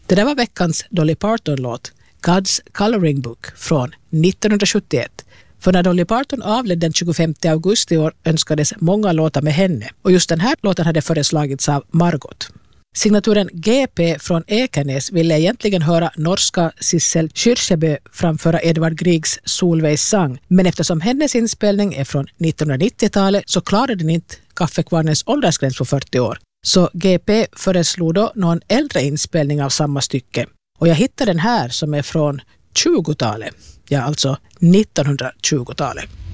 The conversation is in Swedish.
Det där var veckans Dolly Parton-låt God's Coloring Book från 1971. För när Dolly Parton avled den 25 augusti i år önskades många låtar med henne. Och just den här låten hade föreslagits av Margot. Signaturen GP från Ekenäs ville egentligen höra norska Sissel Kyrkjebø framföra Edvard Griegs Solveig sang. Men eftersom hennes inspelning är från 1990-talet så klarade den inte Kaffekvarnens åldersgräns på 40 år. Så GP föreslog då någon äldre inspelning av samma stycke. Och jag hittade den här som är från 20-talet. Ja, alltså 1920-talet.